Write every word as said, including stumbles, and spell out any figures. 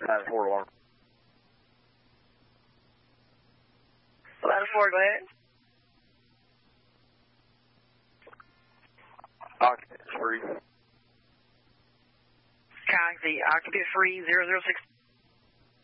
Ladder four alarm. Ladder four, go ahead. Occupant free. Copy. Occupant free, zero zero six.